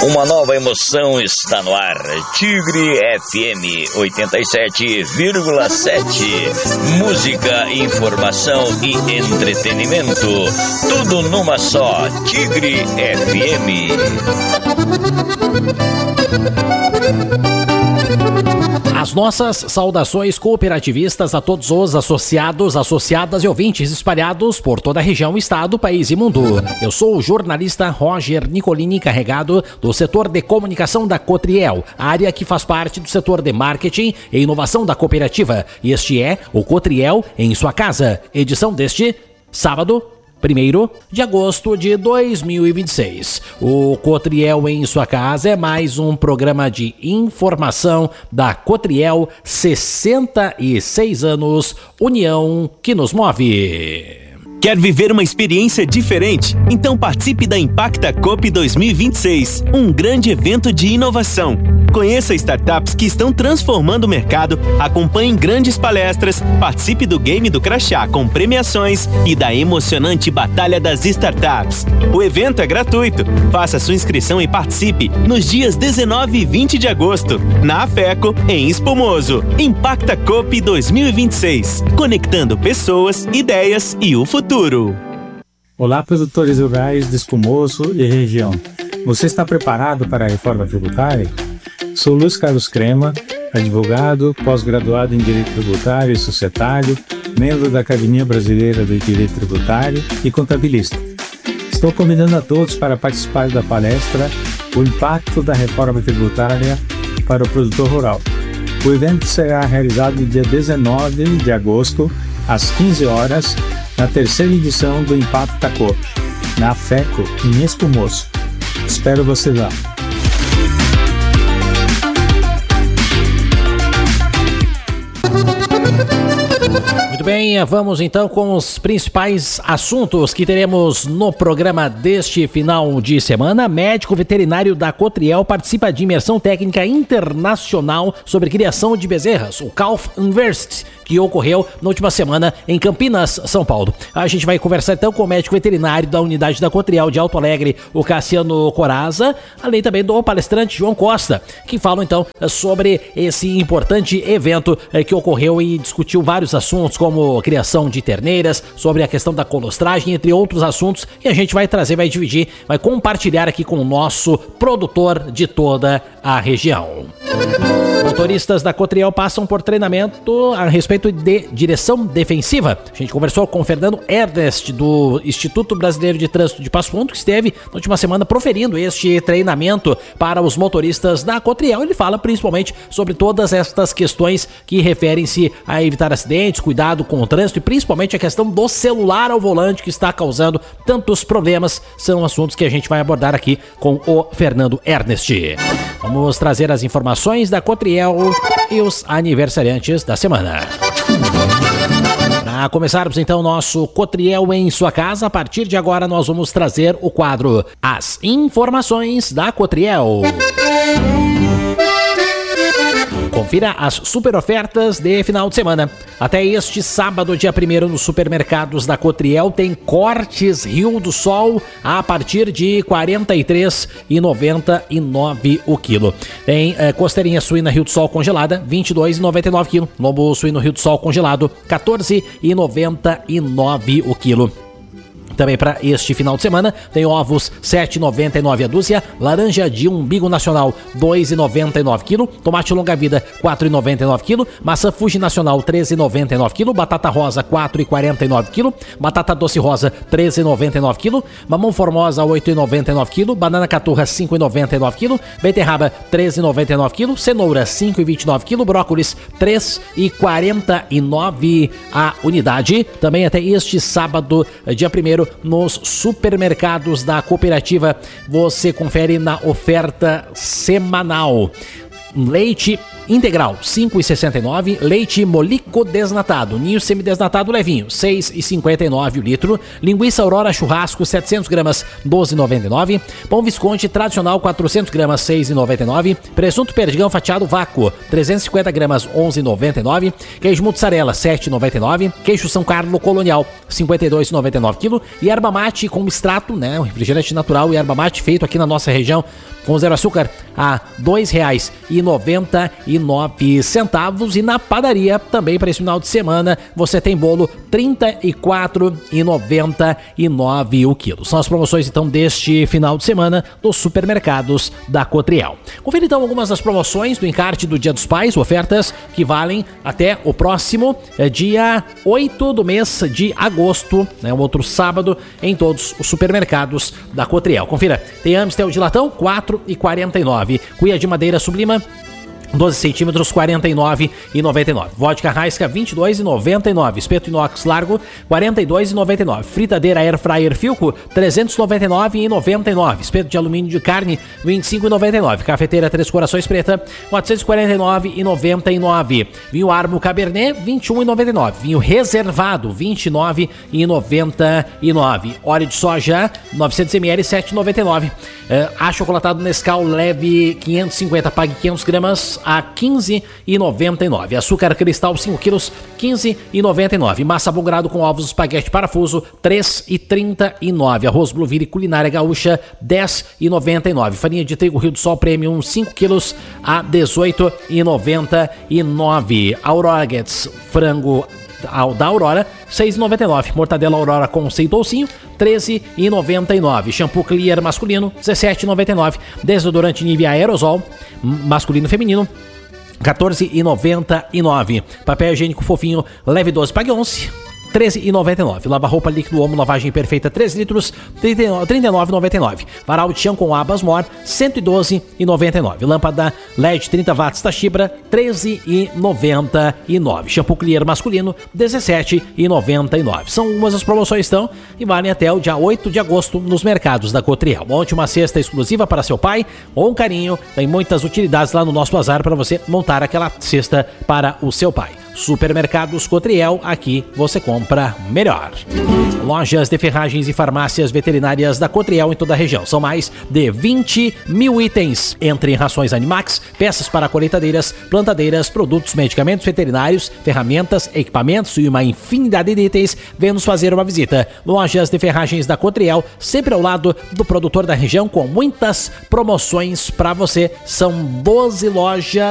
Uma nova emoção está no ar. Tigre FM 87,7. Música, informação e entretenimento. Tudo numa só. Tigre FM. As nossas saudações cooperativistas a todos os associados, associadas e ouvintes espalhados por toda a região, estado, país e mundo. Eu sou o jornalista Roger Nicolini, encarregado do setor de comunicação da Cotriel, área que faz parte do setor de marketing e inovação da cooperativa. E este é o Cotriel em sua casa, edição deste sábado, 1º de agosto de 2026. O Cotriel em sua casa é mais um programa de informação da Cotriel, 66 anos, união que nos move. Quer viver uma experiência diferente? Então participe da Impacta Coop 2026, um grande evento de inovação. Conheça startups que estão transformando o mercado, acompanhe grandes palestras, participe do Game do Crachá com premiações e da emocionante Batalha das Startups. O evento é gratuito. Faça sua inscrição e participe nos dias 19 e 20 de agosto, na Afeco, em Espumoso. Impacta Coop 2026, conectando pessoas, ideias e o futuro. Olá, produtores rurais de Espumoso e região. Você está preparado para a reforma tributária? Sou Luiz Carlos Crema, advogado, pós-graduado em Direito Tributário e Societário, membro da Academia Brasileira de Direito Tributário e contabilista. Estou convidando a todos para participar da palestra O Impacto da Reforma Tributária para o Produtor Rural. O evento será realizado no dia 19 de agosto, às 15 horas, na terceira edição do Impacta Coop, na Afeco, em Espumoso. Espero você lá. Muito bem, vamos então com os principais assuntos que teremos no programa deste final de semana. Médico veterinário da Cotriel participa de imersão técnica internacional sobre criação de bezerras, o Calf University, que ocorreu na última semana em Campinas, São Paulo. A gente vai conversar então com o médico veterinário da unidade da Cotriel de Alto Alegre, o Cassiano Coraza, além também do palestrante João Costa, que falam então sobre esse importante evento que ocorreu e discutiu vários assuntos, como criação de terneiras, sobre a questão da colostragem, entre outros assuntos, que a gente vai trazer, vai dividir, vai compartilhar aqui com o nosso produtor de toda a região. Motoristas da Cotriel passam por treinamento a respeito de direção defensiva. A gente conversou com o Fernando Ernest, do Instituto Brasileiro de Trânsito de Passo Fundo, que esteve na última semana proferindo este treinamento para os motoristas da Cotriel. Ele fala principalmente sobre todas estas questões que referem-se a evitar acidentes, cuidado com o trânsito e principalmente a questão do celular ao volante, que está causando tantos problemas. São assuntos que a gente vai abordar aqui com o Fernando Ernest. Vamos trazer as informações da Cotriel e os aniversariantes da semana. Para começarmos então nosso Cotriel em sua casa, a partir de agora nós vamos trazer o quadro As Informações da Cotriel. Confira as super ofertas de final de semana. Até este sábado, dia 1º, nos supermercados da Cotriel, tem cortes Rio do Sol a partir de R$ 43,99 o quilo. Tem costeirinha suína Rio do Sol congelada, R$ 22,99 quilo. Lombo suíno Rio do Sol congelado, R$ 14,99 o quilo. Também para este final de semana tem ovos R$ 7,99 a dúzia, laranja de umbigo nacional R$ 2,99 quilo, tomate longa-vida R$ 4,99 quilo, maçã Fuji nacional R$ 13,99 quilo, batata rosa R$ 4,49 quilo, batata doce rosa R$ 13,99 quilo, mamão formosa R$ 8,99 quilo, banana caturra R$ 5,99 quilo, beterraba R$ 13,99 quilo, cenoura R$ 5,29 quilo, brócolis R$ 3,49 a unidade. Também até este sábado, dia 1º, nos supermercados da cooperativa, você confere na oferta semanal. leite integral, 5,69. Leite Molico desnatado, ninho semidesnatado levinho, 6,59 o litro. Linguiça Aurora churrasco, 700 gramas, 12,99. Pão Visconti tradicional, 400 gramas, 6,99. Presunto perdigão fatiado vácuo, 350 gramas, 11,99. Queijo mussarela, 7,99. Queijo São Carlo colonial, 52,99 kg. E erva mate com extrato, né, um refrigerante natural e erva mate feito aqui na nossa região com zero açúcar a R$ 2,99. E na padaria, também para esse final de semana, você tem bolo R$ 34,99 o quilo. São as promoções, então, deste final de semana dos supermercados da Cotriel. Confira, então, algumas das promoções do encarte do Dia dos Pais, ofertas que valem até o próximo dia 8 do mês de agosto, né, um outro sábado, em todos os supermercados da Cotriel. Confira, tem Amstel de latão, R$ 4,49. Cuia de madeira Sublima, 12 centímetros, R$ 49,99. Vodka Raisca, R$ 22,99. Espeto inox largo, R$ 42,99. Fritadeira Air Fryer Filco, R$ 399,99. Espeto de alumínio de carne, R$ 25,99. Cafeteira Três Corações Preta, R$ 449,99. Vinho Armo Cabernet, R$ 21,99. Vinho Reservado, R$ 29,99. Óleo de soja, 900 ml, R$ 7,99. Achocolatado Nescau leve 550, pague 500 gramas a R$ 15,99. Açúcar cristal 5 quilos, R$ 15,99. Massa bom grado com ovos espaguete parafuso, R$ 3,39. Arroz Blueville Culinária Gaúcha, R$ 10,99. Farinha de trigo Rio do Sol Premium 5 quilos a R$ 18,99. Aurora Guedes frango da Aurora, R$ 6,99. Mortadela Aurora com toucinho, R$ 13,99. Shampoo Clear masculino, R$ 17,99. Desodorante Nivea Aerosol masculino e feminino, R$ 14,99. Papel higiênico fofinho leve 12, pague 11, R$ 13,99. Lava-roupa líquido Omo, lavagem perfeita 3 litros, R$ 39,99. Varal de chão com abas Mor, R$ 112,99. Lâmpada LED 30 watts Toshiba, R$ 13,99. Shampoo Clear masculino, R$ 17,99. São algumas das promoções, então, e valem até o dia 8 de agosto nos mercados da Cotriel. Monte uma cesta exclusiva para seu pai ou um carinho. Tem muitas utilidades lá no nosso bazar para você montar aquela cesta para o seu pai. Supermercados Cotriel, aqui você compra melhor. Lojas de ferragens e farmácias veterinárias da Cotriel em toda a região. São mais de 20 mil itens, entre rações Animax, peças para colheitadeiras, plantadeiras, produtos, medicamentos veterinários, ferramentas, equipamentos e uma infinidade de itens. Venha nos fazer uma visita. Lojas de ferragens da Cotriel, sempre ao lado do produtor da região, com muitas promoções para você. São 12 lojas